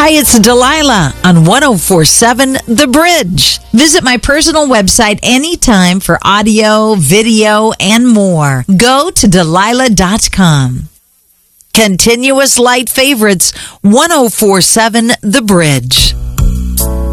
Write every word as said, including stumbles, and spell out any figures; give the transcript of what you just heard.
Hi, it's Delilah on one oh four point seven The Bridge. Visit my personal website anytime for audio, video, and more. Go to Delilah dot com. Continuous Light Favorites, one oh four point seven The Bridge.